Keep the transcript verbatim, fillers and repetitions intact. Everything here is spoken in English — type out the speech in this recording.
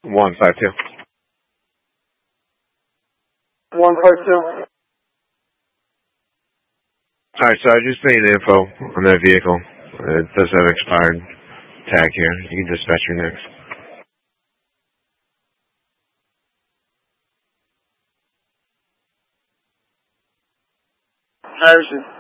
One five two. One five two. Alright, so I just made info on that vehicle. It does have expired tag here. You can dispatch your next. Harrison.